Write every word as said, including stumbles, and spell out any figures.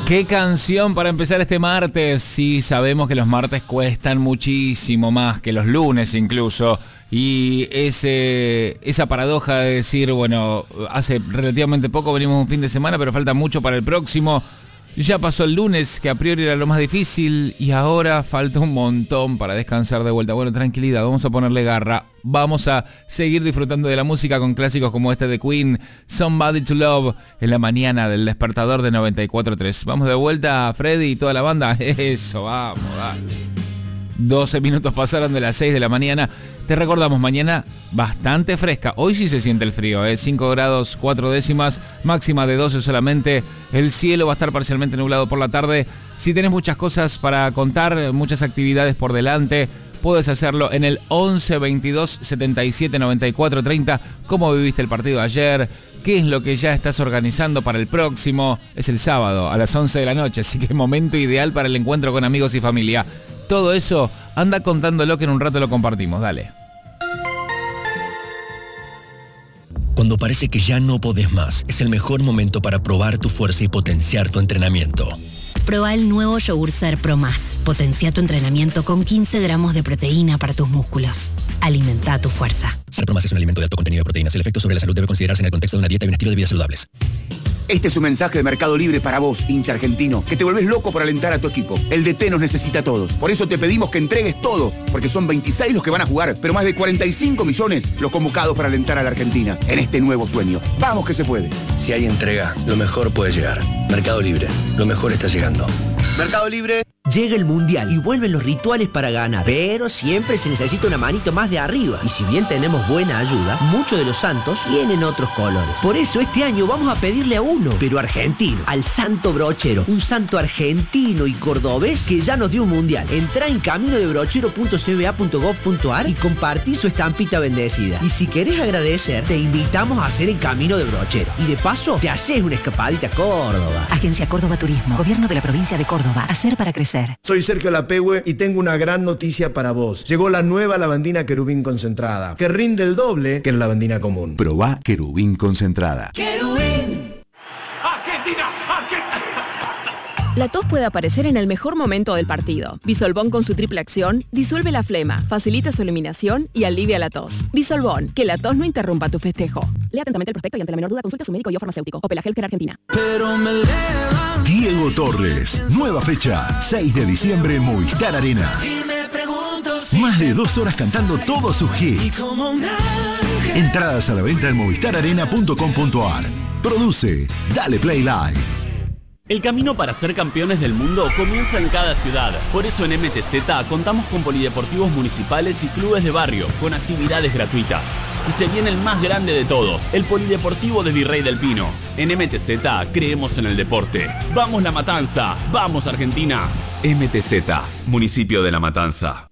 Qué canción para empezar este martes. Sí, sabemos que los martes cuestan muchísimo más que los lunes incluso. Y ese, esa paradoja de decir, bueno, hace relativamente poco venimos un fin de semana, pero falta mucho para el próximo. Ya pasó el lunes, que a priori era lo más difícil, y ahora falta un montón para descansar de vuelta. Bueno, tranquilidad, vamos a ponerle garra. Vamos a seguir disfrutando de la música con clásicos como este de Queen, Somebody to Love, en la mañana del despertador de noventa y cuatro punto tres. Vamos de vuelta, Freddy y toda la banda. Eso, vamos, dale. doce minutos pasaron de las seis de la mañana. Te recordamos, mañana bastante fresca. Hoy sí se siente el frío, ¿eh? cinco grados cuatro décimas, máxima de doce solamente. El cielo va a estar parcialmente nublado por la tarde. Si tenés muchas cosas para contar, muchas actividades por delante, puedes hacerlo en el once veintidós setenta y siete noventa y cuatro treinta. ¿Cómo viviste el partido de ayer? ¿Qué es lo que ya estás organizando para el próximo? Es el sábado a las once de la noche, así que momento ideal para el encuentro con amigos y familia. Todo eso, anda contándolo que en un rato lo compartimos, dale. Cuando parece que ya no podés más, es el mejor momento para probar tu fuerza y potenciar tu entrenamiento. Proba el nuevo Yogur Ser Pro Más. Potencia tu entrenamiento con quince gramos de proteína para tus músculos. Alimenta tu fuerza. Ser Pro Más es un alimento de alto contenido de proteínas. El efecto sobre la salud debe considerarse en el contexto de una dieta y un estilo de vida saludables. Este es un mensaje de Mercado Libre para vos, hincha argentino, que te volvés loco por alentar a tu equipo. El D T nos necesita a todos. Por eso te pedimos que entregues todo, porque son veintiséis los que van a jugar, pero más de cuarenta y cinco millones los convocados para alentar a la Argentina en este nuevo sueño. ¡Vamos que se puede! Si hay entrega, lo mejor puede llegar. Mercado Libre, lo mejor está llegando. Mercado Libre. Llega el Mundial y vuelven los rituales para ganar, pero siempre se necesita una manito más de arriba. Y si bien tenemos buena ayuda, muchos de los santos tienen otros colores. Por eso este año vamos a pedirle a uno, pero argentino, al Santo Brochero, un santo argentino y cordobés que ya nos dio un Mundial. Entrá en camino de brochero punto c b a punto gov punto a r y compartí su estampita bendecida. Y si querés agradecer, te invitamos a hacer el Camino de Brochero. Y de paso, te haces una escapadita a Córdoba. Agencia Córdoba Turismo, Gobierno de la Provincia de Córdoba. Hacer para crecer. Soy Sergio Lapehue y tengo una gran noticia para vos. Llegó la nueva lavandina Querubín concentrada, que rinde el doble que la lavandina común. Probá Querubín concentrada. ¡Querubín! ¡Argentina! ¡Argentina! La tos puede aparecer en el mejor momento del partido. Bisolbón con su triple acción disuelve la flema, facilita su eliminación y alivia la tos. Bisolbón, que la tos no interrumpa tu festejo. Lea atentamente el prospecto y ante la menor duda consulta a su médico y o farmacéutico. Opel Healthcare Argentina. Pero me leva. Diego Torres, nueva fecha, seis de diciembre en Movistar Arena. Si Más de dos horas cantando todos sus hits. Entradas a la venta en movistar arena punto com punto a r. Produce Dale Play Live. El camino para ser campeones del mundo comienza en cada ciudad. Por eso en M T Z contamos con polideportivos municipales y clubes de barrio, con actividades gratuitas. Y se viene el más grande de todos, el Polideportivo de Virrey del Pino. En M T Z creemos en el deporte. ¡Vamos La Matanza! ¡Vamos Argentina! M T Z, Municipio de La Matanza.